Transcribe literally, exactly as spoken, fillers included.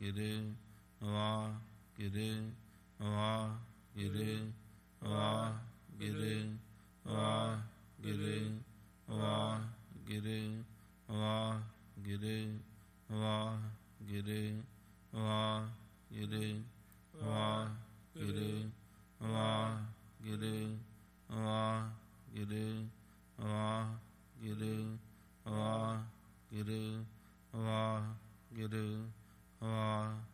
Waheguru Waheguru Waheguru Waheguru Waheguru Waheguru Waheguru Waheguru Waheguru Waheguru Waheguru Waheguru Waheguru Waheguru Waheguru Waheguru Waheguru